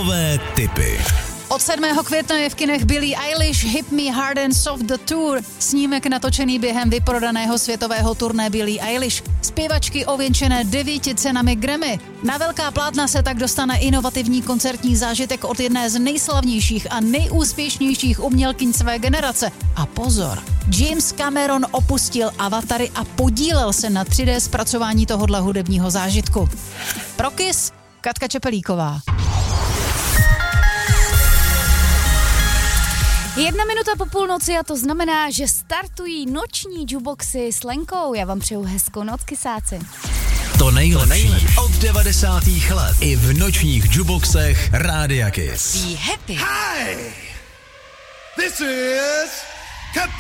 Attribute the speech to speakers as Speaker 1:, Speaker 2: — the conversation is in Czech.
Speaker 1: Filmové tipy.
Speaker 2: Od 7. května je v kinech Billie Eilish Hit Me Hard and Soft The Tour, snímek natočený během vyprodaného světového turné Billie Eilish, zpěvačky ověnčené 9 cenami Grammy. Na velká plátna se tak dostane inovativní koncertní zážitek od jedné z nejslavnějších a nejúspěšnějších umělkyň své generace. A pozor, James Cameron opustil Avatary a podílel se na 3D zpracování tohohle hudebního zážitku. Pro Kiss, Katka Čepelíková.
Speaker 3: 1 minuta po půlnoci a to znamená, že startují noční jukeboxy s Lenkou. Já vám přeju hezkou noc, kysáci.
Speaker 1: To nejlepší od 90. let i v nočních jukeboxech Rádia Kiss.
Speaker 3: Be happy.
Speaker 4: Hi! This is